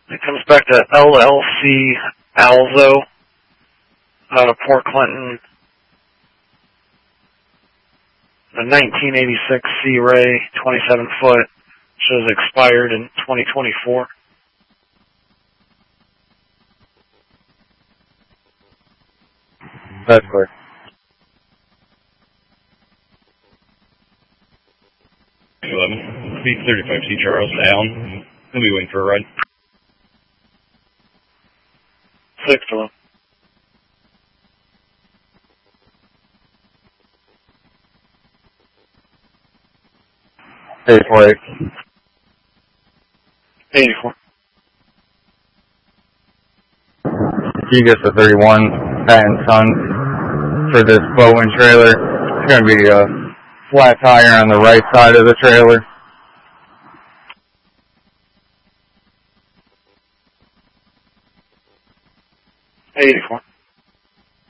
It comes back to LLC Alzo out of Port Clinton. The 1986 Sea Ray 27 foot shows expired in 2024. That's clear. B35C Charles down. He'll be waiting for a ride. 6 to 1. Hey, 48. 84. You get the 31 Patton Sons for this Bowen trailer. It's going to be a flat tire on the right side of the trailer. $84.